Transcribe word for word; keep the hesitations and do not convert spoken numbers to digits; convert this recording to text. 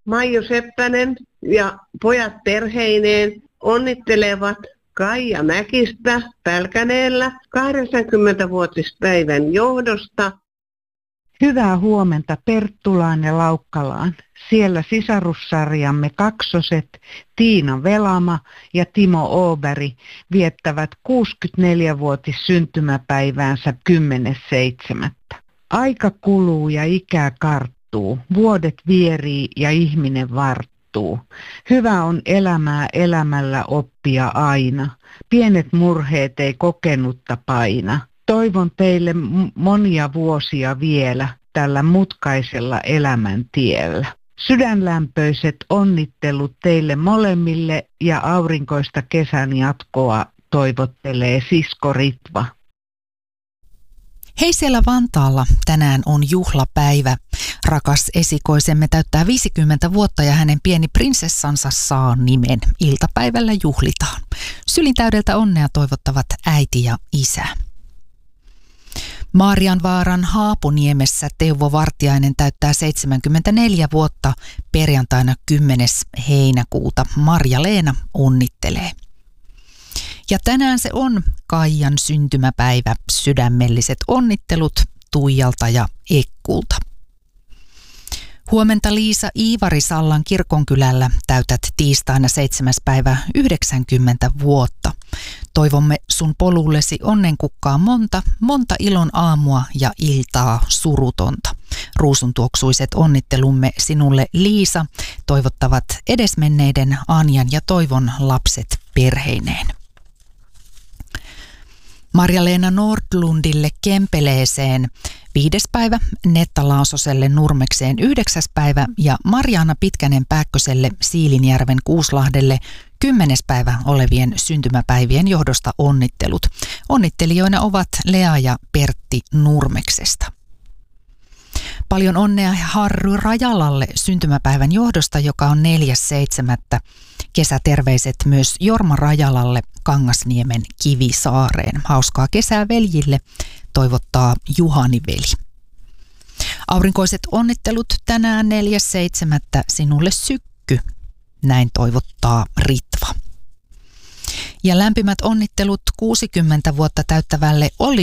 Maiju Seppänen ja pojat perheineen onnittelevat Kaija Mäkistä Pälkäneellä kahdeksankymmentävuotispäivän johdosta. Hyvää huomenta Perttulaan ja Laukkalaan. Siellä sisarussarjamme kaksoset Tiina Velama ja Timo Åberg viettävät kuusikymmentäneljävuotis syntymäpäiväänsä kymmenes seitsemättä Aika kuluu ja ikää karttuu, vuodet vierii ja ihminen varttuu. Hyvä on elämää elämällä oppia aina, pienet murheet ei kokenutta paina. Toivon teille m- monia vuosia vielä tällä mutkaisella elämäntiellä. Sydänlämpöiset onnittelut teille molemmille ja aurinkoista kesän jatkoa toivottelee sisko Ritva. Hei siellä Vantaalla, tänään on juhlapäivä. Rakas esikoisemme täyttää viisikymmentä vuotta ja hänen pieni prinsessansa saa nimen. Iltapäivällä juhlitaan. Sylin täydeltä onnea toivottavat äiti ja isä. Maarianvaaran Haapuniemessä Teuvo Vartiainen täyttää seitsemänkymmentäneljä vuotta perjantaina kymmenes heinäkuuta. Marja-Leena onnittelee. Ja tänään se on Kaijan syntymäpäivä. Sydämelliset onnittelut Tuijalta ja Ekkulta. Huomenta Liisa Iivari Sallan kirkonkylällä täytät tiistaina seitsemäs päivä yhdeksänkymmentä vuotta. Toivomme sun polullesi onnenkukkaa monta, monta ilon aamua ja iltaa surutonta. Ruusuntuoksuiset onnittelumme sinulle Liisa toivottavat edesmenneiden Anjan ja Toivon lapset perheineen. Marja-Leena Nordlundille Kempeleeseen viides päivä, Netta Laasoselle Nurmekseen yhdeksäs päivä ja Marjaana Pitkänen Pääkköselle Siilinjärven Kuuslahdelle kymmenes päivä olevien syntymäpäivien johdosta onnittelut. Onnittelijoina ovat Lea ja Pertti Nurmeksesta. Paljon onnea Harry Rajalalle syntymäpäivän johdosta, joka on neljäs seitsemättä Kesäterveiset myös Jorma Rajalalle Kangasniemen Kivisaareen. Hauskaa kesää veljille, toivottaa Juhani veli. Aurinkoiset onnittelut tänään neljäs seitsemättä sinulle Sykky, näin toivottaa Ritva. Ja lämpimät onnittelut kuusikymmentä vuotta täyttävälle Olli